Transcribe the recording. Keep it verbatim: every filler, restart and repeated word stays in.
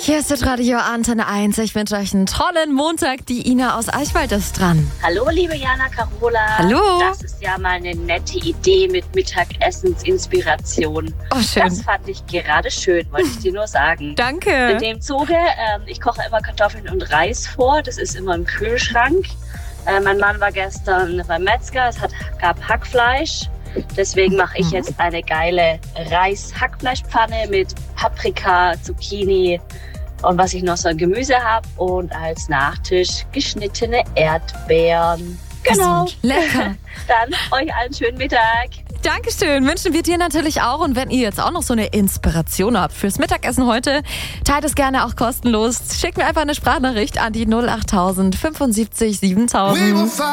Hier ist das Radio Antenne eins. Ich wünsche euch einen tollen Montag. Die Ina aus Eichwald ist dran. Hallo, liebe Jana Carola. Hallo. Das ist ja mal eine nette Idee mit Mittagessensinspiration. Oh, schön. Das fand ich gerade schön, wollte ich dir nur sagen. Danke. In dem Zuge, ähm, ich koche immer Kartoffeln und Reis vor. Das ist immer im Kühlschrank. Äh, mein Mann war gestern beim Metzger. Es hat, gab Hackfleisch. Deswegen mache ich jetzt eine geile Reis-Hackfleischpfanne mit Paprika, Zucchini und was ich noch so an Gemüse habe. Und als Nachtisch geschnittene Erdbeeren. Genau. Lecker. Dann euch einen schönen Mittag. Dankeschön, wünschen wir dir natürlich auch. Und wenn ihr jetzt auch noch so eine Inspiration habt fürs Mittagessen heute, teilt es gerne auch kostenlos. Schickt mir einfach eine Sprachnachricht an die null acht null null null fünfundsiebzig siebentausend.